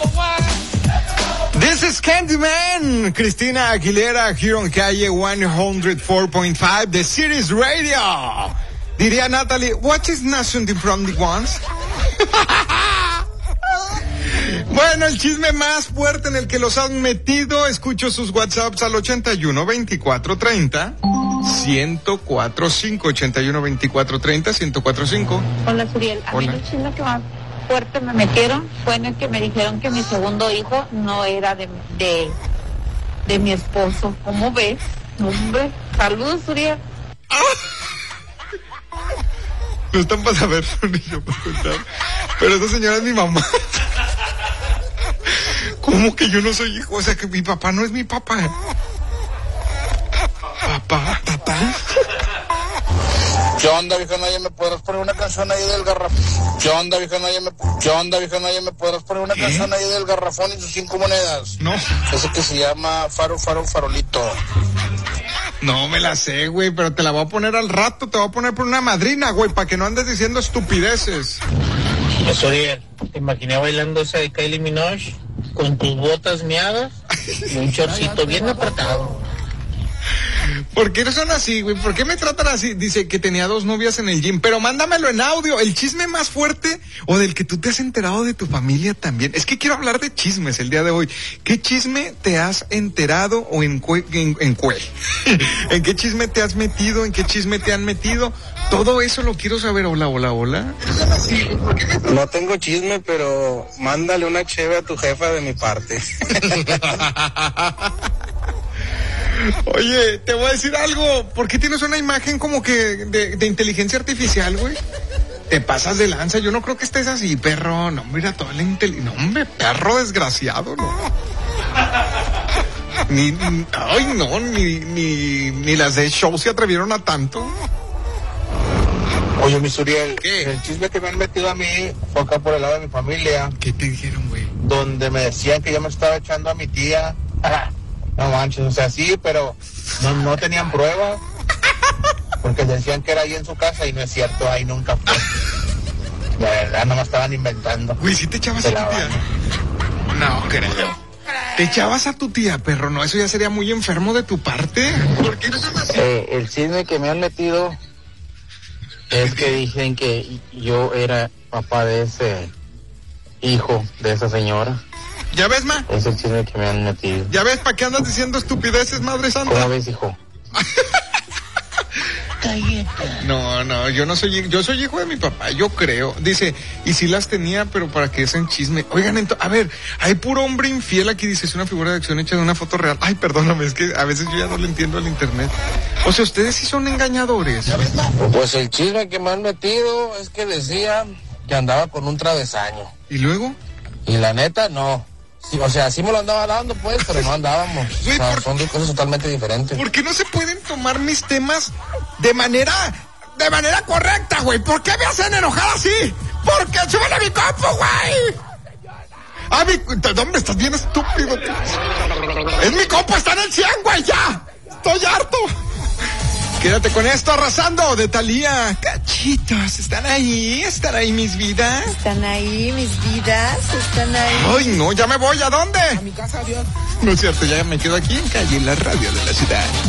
This is Candyman, Cristina Aguilera, here on Calle 104.5, the Series Radio. Diría Natalie, what is Nation from the ones? Bueno, el chisme más fuerte en el que los han metido, escucho sus WhatsApps al 81 24 30 1045, 81 24 30 1045. Hola, Suriel. A mí el chisme que más fuerte me metieron fue en el que me dijeron que mi segundo hijo no era de mi esposo. ¿Cómo ves? Hombre, saludos, Suriel. No están para saber, ni yo para contar. Pero esa señora es mi mamá. ¿Cómo que yo no soy hijo? O sea, que mi papá no es mi papá. Papá. ¿Qué onda, vieja Naya? ¿Me podrás poner una canción ahí del garrafón? ¿Qué onda, vieja Naya? ¿Me podrás poner una canción ahí del garrafón y sus 5 monedas? No. Ese que se llama Farolito. No me la sé, güey, pero te la voy a poner al rato. Te voy a poner por una madrina, güey, para que no andes diciendo estupideces. Eso, Ariel, te imaginé bailando esa de Kylie Minogue con tus botas miadas y un shortcito bien apretado. ¿Por qué no son así, güey? ¿Por qué me tratan así? Dice que tenía 2 novias en el gym, pero mándamelo en audio. El chisme más fuerte o del que tú te has enterado de tu familia también. Es que quiero hablar de chismes el día de hoy. ¿Qué chisme te has enterado o en qué chisme te has metido? ¿En qué chisme te han metido? Todo eso lo quiero saber. Hola. No tengo chisme, pero mándale una cheve a tu jefa de mi parte. Oye, te voy a decir algo. ¿Por qué tienes una imagen como que de inteligencia artificial, güey? Te pasas de lanza. Yo no creo que estés así, perro. No, mira toda la inteligencia. No, hombre, perro desgraciado, ¿no? Ni las de show se atrevieron a tanto. Oye, mi Suriel, ¿qué? El chisme que me han metido a mí fue acá por el lado de mi familia. ¿Qué te dijeron, güey? Donde me decían que yo me estaba echando a mi tía. No manches, o sea, sí, pero no tenían pruebas. Porque decían que era ahí en su casa y no es cierto, ahí nunca fue. De verdad, no me estaban inventando. Güey, ¿sí te echabas a tu tía? No, creo. ¿Te echabas a tu tía, perro? No, eso ya sería muy enfermo de tu parte. ¿Por qué no se me hace? El chisme que me han metido es que dicen que yo era papá de ese hijo de esa señora. ¿Ya ves, ma? Es el chisme que me han metido. ¿Ya ves para qué andas diciendo estupideces, madre santa? ¿Cómo ves, hijo? No, yo soy hijo de mi papá, yo creo. Dice, y sí las tenía, pero para que es en chisme. Oigan, a ver, hay puro hombre infiel aquí, dice, es una figura de acción hecha de una foto real. Ay, perdóname, es que a veces yo ya no le entiendo al internet. O sea, ustedes sí son engañadores. Pues el chisme que me han metido es que decían que andaba con un travesaño. ¿Y luego? Y la neta, no. Sí, o sea, sí me lo andaba dando, pues, pero no andábamos. Güey, o sea, son dos cosas totalmente diferentes. ¿Por qué no se pueden tomar mis temas de manera correcta, güey? ¿Por qué me hacen enojar así? Porque súbele a mi compu, güey. Hombre, estás bien estúpido. Es mi compu, está en el 100, güey, ya. Estoy harto. Quédate con esto, arrasando, de Thalía. Cachitos, ¿están ahí mis vidas? ¿Están ahí mis vidas? ¿Están ahí? Ay, no, ya me voy, ¿a dónde? A mi casa, adiós. No es cierto, ya me quedo aquí en Calle, la radio de la ciudad.